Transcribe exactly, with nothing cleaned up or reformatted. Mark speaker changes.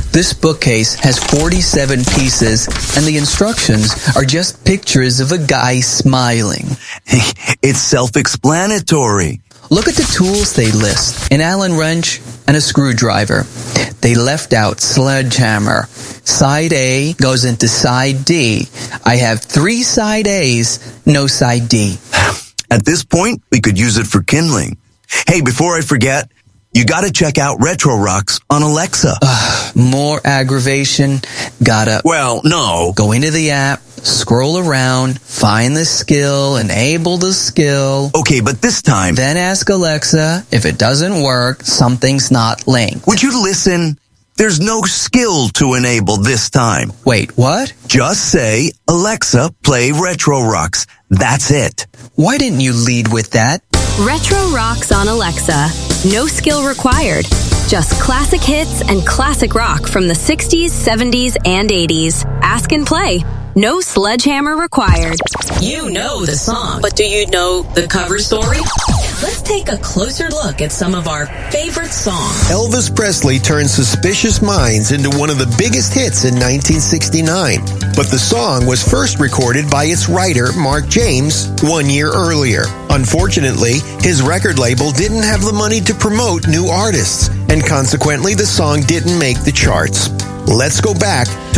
Speaker 1: This bookcase has forty-seven pieces, and the instructions are just pictures of a guy smiling.
Speaker 2: It's self-explanatory.
Speaker 1: Look at the tools they list. An Allen wrench and a screwdriver. They left out sledgehammer. Side A goes into side D. I have three side A's, no side D.
Speaker 2: At this point, we could use it for kindling. Hey, before I forget, you gotta check out Retro Rocks on Alexa.
Speaker 1: Uh, more aggravation. Gotta...
Speaker 2: Well, no.
Speaker 1: Go into the app, scroll around, find the skill, enable the skill.
Speaker 2: Okay, but this time...
Speaker 1: Then ask Alexa, if it doesn't work, something's not linked.
Speaker 2: Would you listen? There's no skill to enable this time.
Speaker 1: Wait, what?
Speaker 2: Just say, Alexa, play Retro Rocks. That's it.
Speaker 1: Why didn't you lead with that?
Speaker 3: Retro Rocks on Alexa. No skill required. Just classic hits and classic rock from the sixties, seventies, and eighties. Ask and play. No sledgehammer required.
Speaker 4: You know the song, but do you know the cover story? Let's take a closer look at some of our favorite songs.
Speaker 5: Elvis Presley turned Suspicious Minds into one of the biggest hits in nineteen sixty-nine. But the song was first recorded by its writer, Mark James, one year earlier. Unfortunately, his record label didn't have the money to promote new artists, and consequently the song didn't make the charts. Let's go back to